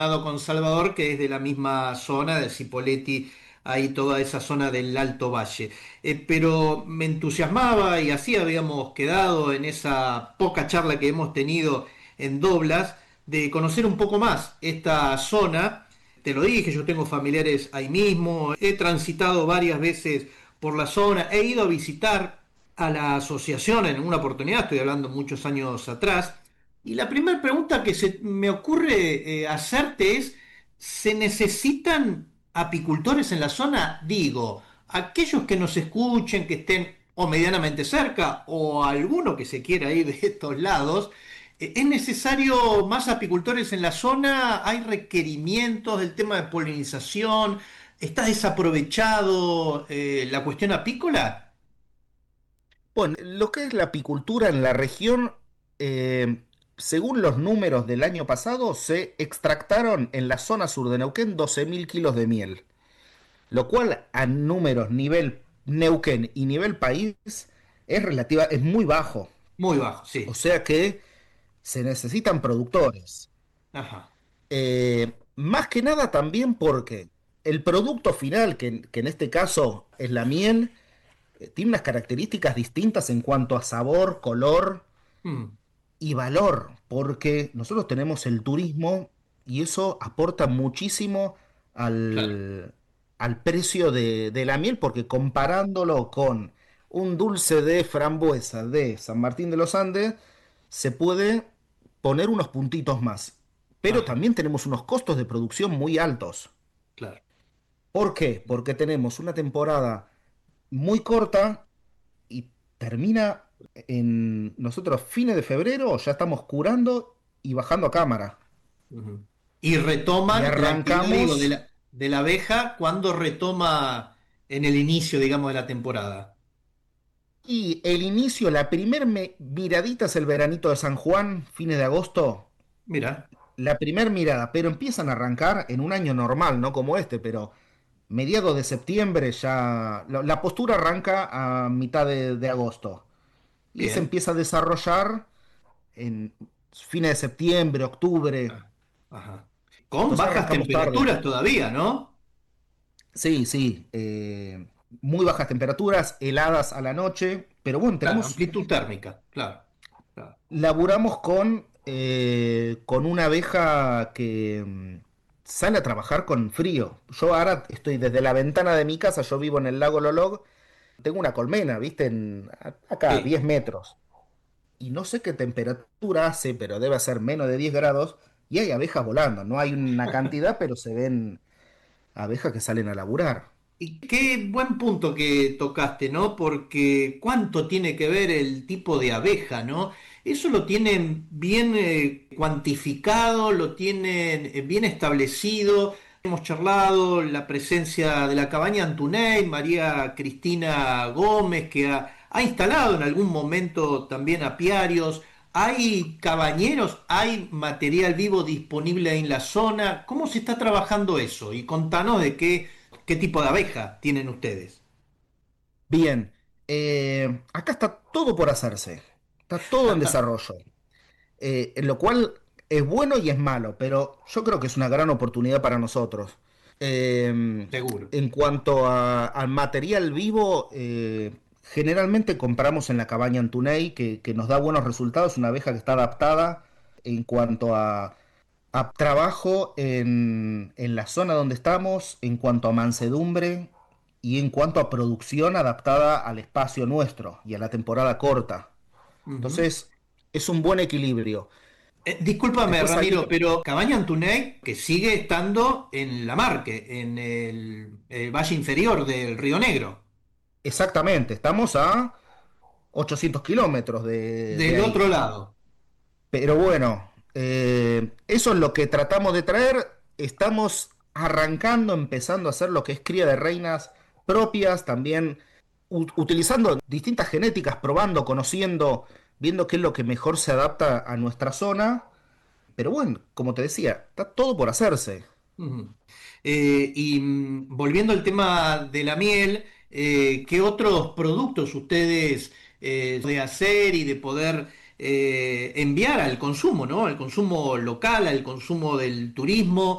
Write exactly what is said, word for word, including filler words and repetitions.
con Salvador, que es de la misma zona de Cipolletti, ahí toda esa zona del Alto Valle. Eh, pero me entusiasmaba y así habíamos quedado en esa poca charla que hemos tenido en Doblas, de conocer un poco más esta zona. Te lo dije, yo tengo familiares ahí mismo, he transitado varias veces por la zona, he ido a visitar a la asociación en una oportunidad, estoy hablando muchos años atrás, y la primera pregunta que se me ocurre eh, hacerte es, ¿se necesitan apicultores en la zona? Digo, aquellos que nos escuchen, que estén o medianamente cerca, o alguno que se quiera ir de estos lados, eh, ¿es necesario más apicultores en la zona? ¿Hay requerimientos del tema de polinización? ¿Está desaprovechado eh, la cuestión apícola? Bueno, lo que es la apicultura en la región, eh, según los números del año pasado, se extractaron en la zona sur de Neuquén doce mil kilos de miel, lo cual a números nivel Neuquén y nivel país es relativa, es muy bajo. Muy bajo, O sí. sea que se necesitan productores. Ajá. Eh, más que nada también porque el producto final, que, que en este caso es la miel, eh, tiene unas características distintas en cuanto a sabor, color Mm, y valor, porque nosotros tenemos el turismo y eso aporta muchísimo claro. al, al precio de, de la miel, porque comparándolo con un dulce de frambuesa de San Martín de los Andes, se puede poner unos puntitos más. Pero Ajá, también tenemos unos costos de producción muy altos. claro. ¿Por qué? Porque tenemos una temporada muy corta y termina en nosotros fines de febrero, ya estamos curando y bajando a cámara. Ujú. Y Y retoman la actividad, digo, de arrancamos la, de la abeja cuando retoma en el inicio, digamos, de la temporada. y el inicio, la primer me- miradita es el veranito de San Juan, fines de agosto, Mira, la primer mirada, pero empiezan a arrancar en un año normal, no como este, pero mediados de septiembre ya, la, la postura arranca a mitad de, de agosto y se bien. empieza a desarrollar en fines de septiembre, octubre, Ah, ajá. Con entonces bajas arrancamos tarde. temperaturas todavía, ¿no? Sí, sí, eh, muy bajas temperaturas, heladas a la noche, pero bueno, Claro, tenemos, amplitud térmica, claro, claro. laburamos con, eh, con una abeja que mm, sale a trabajar con frío. Yo ahora estoy desde la ventana de mi casa, yo vivo en el lago Lolog, tengo una colmena, viste, en, a- acá, Sí. diez metros, y no sé qué temperatura hace, pero debe ser menos de diez grados, y hay abejas volando, no hay una cantidad, pero se ven abejas que salen a laburar. Y qué buen punto que tocaste, ¿no? Porque cuánto tiene que ver el tipo de abeja, ¿no? Eso lo tienen bien eh, cuantificado, lo tienen eh, bien establecido. Hemos charlado la presencia de la cabaña Antuney, María Cristina Gómez, que ha, ha instalado en algún momento también apiarios. ¿Hay cabañeros? ¿Hay material vivo disponible en la zona? ¿Cómo se está trabajando eso? Y contanos de qué, qué tipo de abeja tienen ustedes. Bien, eh, acá está todo por hacerse, está todo en desarrollo, eh, en lo cual es bueno y es malo, pero yo creo que es una gran oportunidad para nosotros. Eh, Seguro. en cuanto a- al material vivo, eh, generalmente compramos en la cabaña Antuney, que, que nos da buenos resultados, una abeja que está adaptada en cuanto a, a trabajo en, en la zona donde estamos, en cuanto a mansedumbre y en cuanto a producción adaptada al espacio nuestro y a la temporada corta. Ujú. Entonces, es un buen equilibrio. Eh, discúlpame, Después hay Ramiro, otro. pero Cabaña Antuney, que sigue estando en La Marque, en el, el valle inferior del Río Negro, Exactamente, estamos a ochocientos kilómetros de, de del ahí. otro lado. Pero bueno, eh, eso es lo que tratamos de traer. Estamos arrancando, empezando a hacer lo que es cría de reinas propias, también u- utilizando distintas genéticas, probando, conociendo, viendo qué es lo que mejor se adapta a nuestra zona. Pero bueno, como te decía, está todo por hacerse. Ujú. Eh, y mm, volviendo al tema de la miel, eh, ¿qué otros productos ustedes eh, de hacer y de poder eh, enviar al consumo, ¿no? Al consumo local, al consumo del turismo?